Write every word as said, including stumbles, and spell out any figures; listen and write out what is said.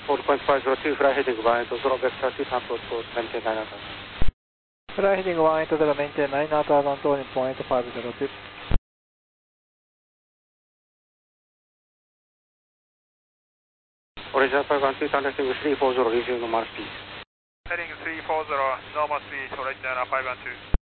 four point five zero two, fly heading one eight zero, vector two, approach course, maintain nine knot. Fly heading one eight zero, maintain nine knot, on turning point five zero two. Original five one two, turn heading three four zero, resume normal speed. Heading three four zero, normal speed, original five one two.